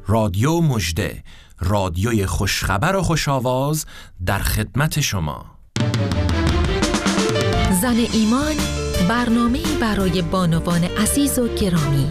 رادیو مژده، رادیوی خوشخبر و خوش‌آواز در خدمت شما. زن ایمان، برنامه‌ای برای بانوان عزیز و گرامی.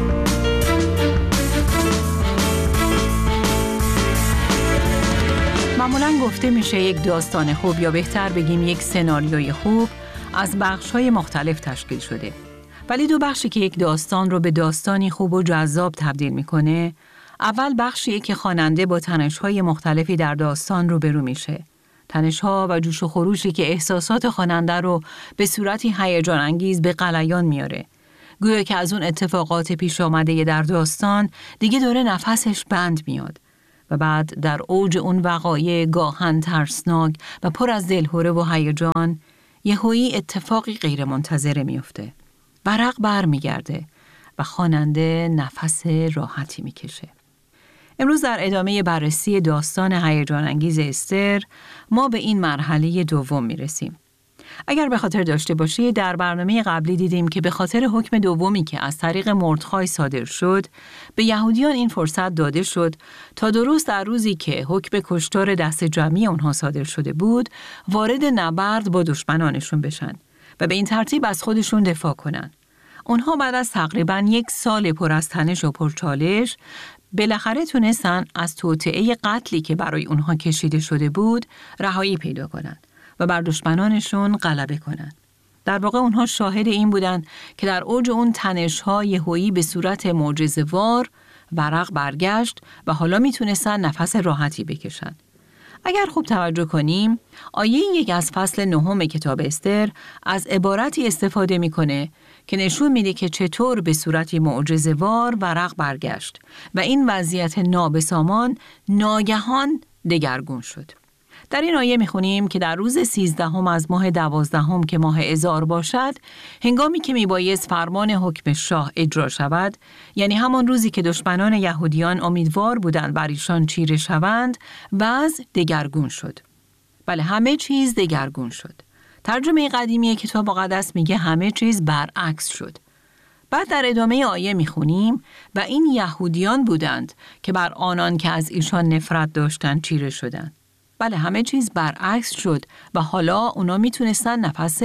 معمولاً گفته میشه یک داستان خوب، یا بهتر بگیم یک سناریوی خوب، از بخش‌های مختلف تشکیل شده. ولی دو بخشی که یک داستان رو به داستانی خوب و جذاب تبدیل میکنه، اول بخشیه که خواننده با تنش‌های مختلفی در داستان روبرو میشه. تنش‌ها و جوش و خروشی که احساسات خواننده رو به صورتی هیجان انگیز به غلیان میاره. گویا که از اون اتفاقات پیش آمده در داستان دیگه داره نفسش بند میاد. و بعد در اوج اون وقایع گاهن ترسناک و پر از دلهره و هیجان، یهویی اتفاقی غیر منتظره میفته. ورق بر میگرده و خواننده نفس راحتی میکشه. امروز در ادامه بررسی داستان هیجان انگیز استر، ما به این مرحله دوم میرسیم. اگر به خاطر داشته باشید، در برنامه قبلی دیدیم که به خاطر حکم دومی که از طریق مردخای صادر شد، به یهودیان این فرصت داده شد تا درست در روزی که حکم کشتار دست جمعی اونها صادر شده بود، وارد نبرد با دشمنانشون بشن و به این ترتیب از خودشون دفاع کنن. اونها بعد از تقریباً 1 سال پر از تنش و پرچالش، بالاخره تونستن از توطئه قتلی که برای اونها کشیده شده بود رهایی پیدا کنن و بر دشمنانشون غلبه کنن. در واقع اونها شاهد این بودن که در اوج اون تنش‌ها یهویی به صورت معجزه‌وار ورق برگشت و حالا میتونستن نفس راحتی بکشن. اگر خوب توجه کنیم، آیه 1 از فصل 9 کتاب استر از عبارتی استفاده میکنه که نشون میده که چطور به صورتی معجزه‌وار ورق برگشت و این وضعیت نابسامان ناگهان دگرگون شد. در این آیه میخونیم که در روز 13 از ماه 12 که ماه آذار باشد، هنگامی که میبایست فرمان حکم شاه اجرا شود، یعنی همان روزی که دشمنان یهودیان امیدوار بودند بر ایشان چیره شوند، وضع دگرگون شد. بله، همه چیز دگرگون شد. ترجمه قدیمی کتاب مقدس میگه همه چیز برعکس شد. بعد در ادامه آیه میخونیم و این یهودیان بودند که بر آنان که از ایشان نفرت داشتند چیره شدند. بله، همه چیز برعکس شد و حالا اونا میتونستن نفس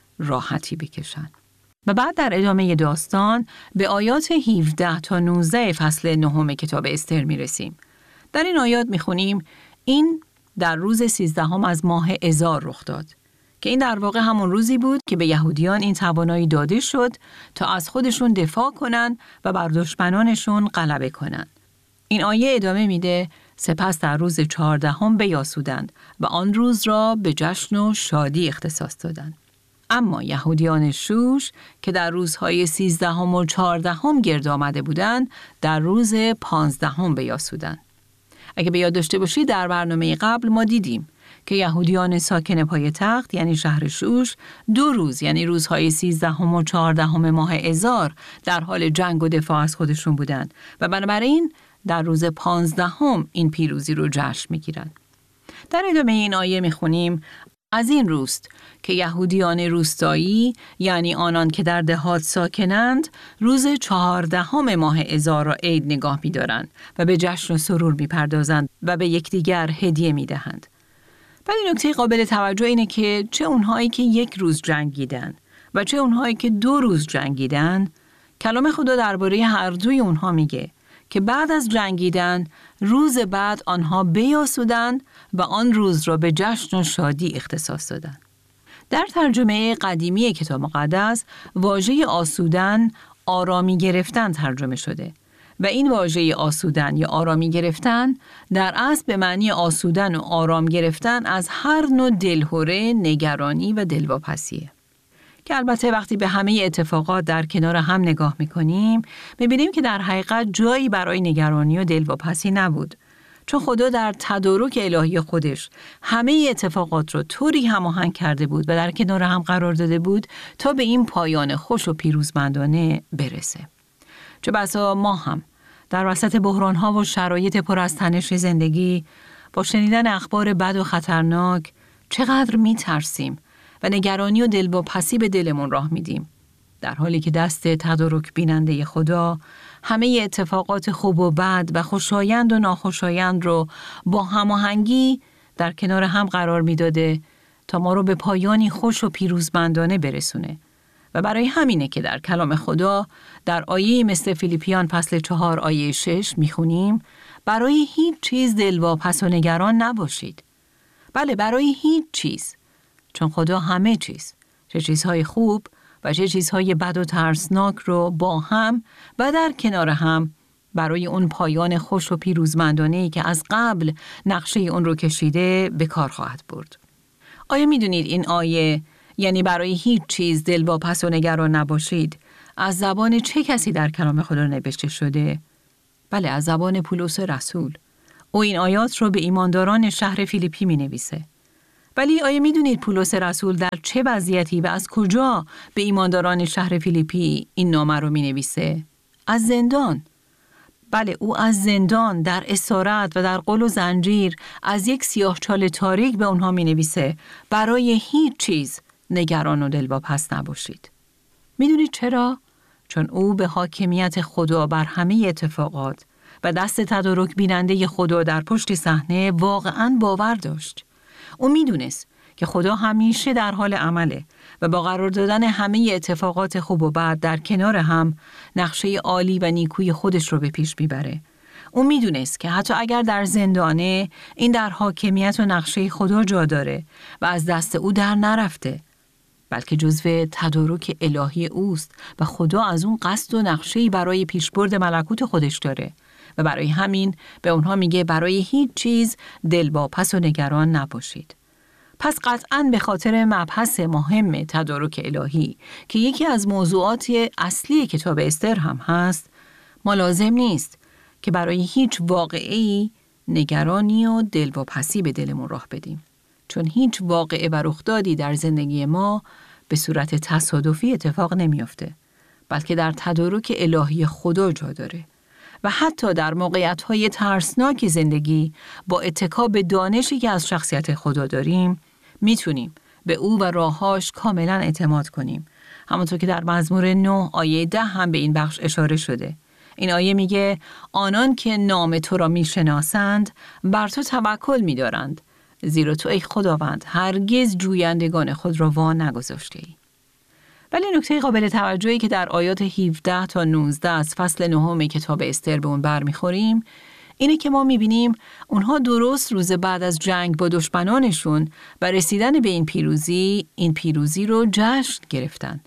راحتی بکشن. و بعد در ادامه داستان به آیات 17 تا 19 فصل 9 کتاب استر میرسیم. در این آیات میخونیم این در روز 13 از ماه آذار رخ داد، که این در واقع همون روزی بود که به یهودیان این توانایی داده شد تا از خودشون دفاع کنن و بر دشمنانشون غلبه کنن. این آیه ادامه میده: سپس در روز 14 بیاسودند و آن روز را به جشن و شادی اختصاص دادند. اما یهودیان شوش که در روزهای 13 و 14 گرد آمده بودند، در روز 15 بیاسودند. اگه به یاد داشته باشید، در برنامه قبل ما دیدیم که یهودیان ساکن پای تخت یعنی شهر شوش 2 روز یعنی روزهای 13 و 14 ماه آذار در حال جنگ و دفاع از خودشون بودند و بنابراین در روز 15 این پیروزی رو جشن میگیرن. در ادامه این آیه میخونیم: از این روست که یهودیان روستایی یعنی آنان که در دهات ساکنند، روز 14 ماه آذار را عید نگاه می‌دارند و به جشن و سرور می‌پردازند و به یکدیگر هدیه می‌دهند. ولی نکته قابل توجه اینه که چه اونهایی که 1 روز جنگیدن و چه اونهایی که 2 روز جنگیدن، کلام خدا درباره هر دوی اونها میگه که بعد از جنگیدن روز بعد آنها بیاسودند و آن روز را به جشن و شادی اختصاص دادند. در ترجمه قدیمی کتاب مقدس واژه آسودن آرامی گرفتن ترجمه شده و این واژه آسودن یا آرامی گرفتن در اصل به معنی آسودن و آرام گرفتن از هر نوع دلهره، نگرانی و دلواپسیه. که البته وقتی به همه اتفاقات در کنار هم نگاه میکنیم، میبینیم که در حقیقت جایی برای نگرانی و دلواپسی نبود. چون خدا در تدارک الهی خودش همه اتفاقات رو طوری هماهنگ کرده بود و در کنار هم قرار داده بود تا به این پایان خوش و پیروزمندانه برسه. چه بسا ما هم در وسط بحران‌ها و شرایط پر از تنش زندگی با شنیدن اخبار بد و خطرناک چقدر میترسیم و نگرانی و دلواپسی به دلمون راه میدیم، در حالی که دست تدارک بیننده خدا همه اتفاقات خوب و بد و خوشایند و ناخوشایند رو با هماهنگی در کنار هم قرار میداده تا ما رو به پایانی خوش و پیروزمندانه برسونه. و برای همینه که در کلام خدا در آیه مثل فیلیپیان فصل 4 آیه 6 میخونیم برای هیچ چیز دلواپس و نگران نباشید. بله، برای هیچ چیز. چون خدا همه چیز، چه چیزهای خوب و چه چیزهای بد و ترسناک رو با هم و در کنار هم برای اون پایان خوش و پیروزمندانه‌ای که از قبل نقشه اون رو کشیده به کار خواهد برد. آیا میدونید این آیه، یعنی برای هیچ چیز دلواپس و نگران نباشید، از زبان چه کسی در کلام خدا نوشته شده؟ بله، از زبان پولس رسول. او این آیات رو به ایمانداران شهر فیلیپی می نویسه. ولی آیا می دونید پولس رسول در چه وضعیتی و از کجا به ایمانداران شهر فیلیپی این نامه رو می نویسه؟ از زندان. بله، او از زندان در اسارت و در غل و زنجیر از یک سیاهچال تاریک به اونها می نویسه برای هیچ چیز نگران و دلواپس نباشید. می دونید چرا؟ چون او به حاکمیت خدا بر همه اتفاقات و دست تدارک بیننده خدا در پشت صحنه واقعاً باور داشت. او میدونست که خدا همیشه در حال عمله و با قرار دادن همه اتفاقات خوب و بد در کنار هم نقشه عالی و نیکوی خودش رو به پیش میبره. او میدونست که حتی اگر در زندانه این در حاکمیت و نقشه خدا جا داره و از دست او در نرفته، بلکه جزو تدارک الهی اوست و خدا از اون قصد و نقشه‌ای برای پیشبرد ملکوت خودش داره و برای همین به اونها میگه برای هیچ چیز دلواپس و نگران نباشید. پس قطعاً به خاطر مبحث مهم تدارک الهی که یکی از موضوعات اصلی کتاب استر هم هست، ما لازم نیست که برای هیچ واقعه‌ای نگرانی و دلواپسی به دلمون راه بدیم. چون هیچ واقعه و رخدادی در زندگی ما به صورت تصادفی اتفاق نمیافته، بلکه در تدارک الهی خدا جا داره. و حتی در موقعیت‌های ترسناک زندگی با اتکا به دانشی که از شخصیت خدا داریم میتونیم به او و راه‌هاش کاملا اعتماد کنیم. همونطور که در مزمور 9 آیه 10 هم به این بخش اشاره شده. این آیه میگه آنان که نام تو را میشناسند بر تو توکل می‌دارند، زیرا تو ای خداوند هرگز جویندگان خود را وا نگذاشته‌ای. ولی نکته قابل توجهی که در آیات 17 تا 19 از فصل 9 کتاب استر به اون برمیخوریم اینه که ما میبینیم اونها درست روز بعد از جنگ با دشمنانشون و رسیدن به این پیروزی رو جشن گرفتن.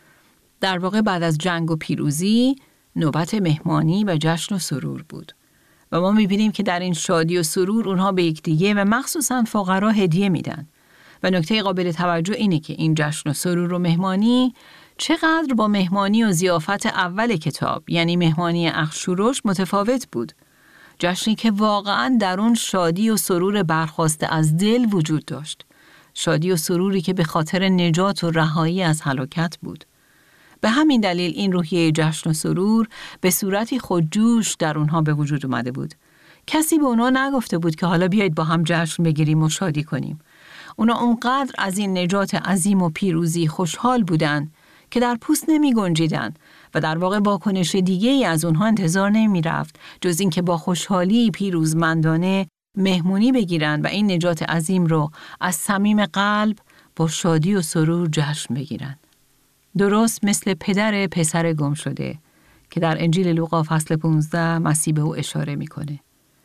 در واقع بعد از جنگ و پیروزی نوبت مهمانی و جشن و سرور بود. و ما میبینیم که در این شادی و سرور اونها به یکدیگه و مخصوصاً فقرا هدیه میدن. و نکته قابل توجه اینه که این جشن و سرور و مهمانی چقدر با مهمانی و ضیافت اول کتاب، یعنی مهمانی اخشوروش، متفاوت بود. جشنی که واقعاً در اون شادی و سرور برخاسته از دل وجود داشت. شادی و سروری که به خاطر نجات و رهایی از هلاکت بود. به همین دلیل این روحیه جشن و سرور به صورتی خودجوش در اونها به وجود اومده بود. کسی به اونها نگفته بود که حالا بیایید با هم جشن بگیریم و شادی کنیم. اونا اونقدر از این نجات عظیم و پیروزی خوشحال بودن که در پوست نمی گنجیدن و در واقع واکنش دیگه ای از اونها انتظار نمی رفت جز این که با خوشحالی پیروزمندانه مهمونی بگیرن و این نجات عظیم رو از صمیم قلب با شادی و سرور جشن بگیرن. درست مثل پدر پسر گم شده که در انجیل لوقا فصل 15 مسیح به او اشاره میکنه.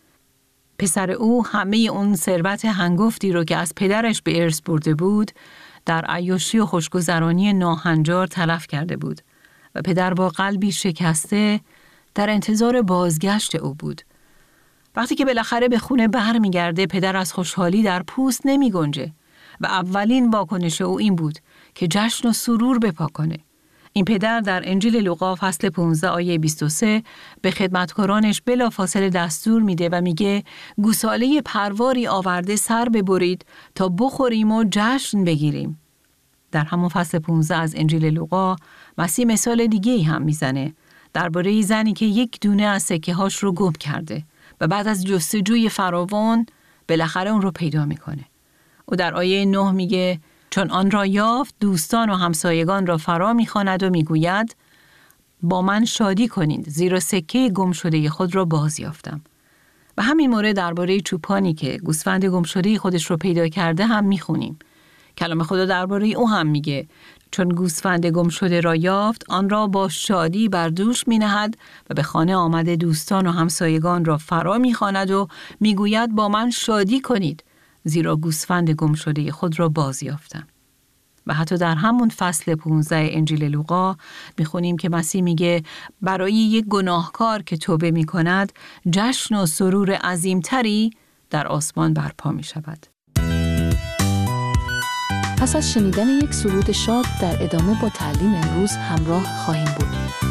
پسر او همه اون ثروت هنگفتی رو که از پدرش به ارث برده بود در عیاشی و خوشگذرانی ناهنجار تلف کرده بود و پدر با قلبی شکسته در انتظار بازگشت او بود. وقتی که بالاخره به خونه برمیگرده پدر از خوشحالی در پوست نمی گنجه و اولین واکنش او این بود که جشن و سرور بپا کنه. این پدر در انجیل لوقا فصل 15 آیه 23 به خدمتکارانش بلافاصله دستور میده و میگه گوساله پرواری آورده سر ببرید تا بخوریم و جشن بگیریم. در همون فصل 15 از انجیل لوقا مسیح مثال دیگه‌ای هم میزنه درباره زنی که یک دونه از سکه هاش رو گم کرده و بعد از جستجوی فراوان بالاخره اون رو پیدا میکنه. او در آیه 9 میگه چون آن را یافت دوستان و همسایگان را فرا میخواند و میگوید با من شادی کنید زیرا سکه گم شده خود را بازیافتم. و همین مورد درباره چوپانی که گوسفند گم شده خودش رو پیدا کرده هم میخونیم. کلام خدا درباره او هم میگه چون گوسفند گم شده را یافت آن را با شادی بر دوش مینهد و به خانه آمده دوستان و همسایگان را فرا میخواند و میگوید با من شادی کنید زیرا گوسفند گم شده خود را بازیافتم. و حتی در همون فصل 15 انجیل لوقا میخونیم که مسیح میگه برای یک گناهکار که توبه میکند جشن و سرور عظیمتری در آسمان برپا میشود. پس از شنیدن یک سرود شاد در ادامه با تعلیم امروز همراه خواهیم بود.